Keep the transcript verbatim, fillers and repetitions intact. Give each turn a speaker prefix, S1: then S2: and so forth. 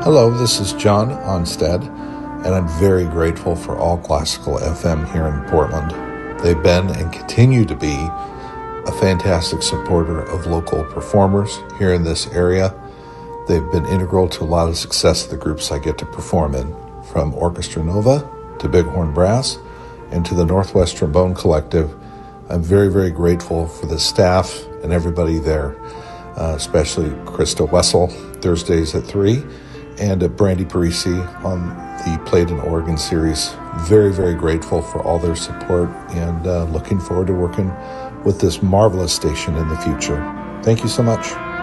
S1: Hello, this is John Onstead, and I'm very grateful for All Classical F M here in Portland. They've been and continue to be a fantastic supporter of local performers here in this area. They've been integral to a lot of success of the groups I get to perform in, from Orchestra Nova to Bighorn Brass and to the Northwest Trombone Collective. I'm very, very grateful for the staff and everybody there, uh, especially Krista Wessel, Thursdays at three, and at Brandy Parisi on the Played in Oregon series. Very, very grateful for all their support and uh, looking forward to working with this marvelous station in the future. Thank you so much.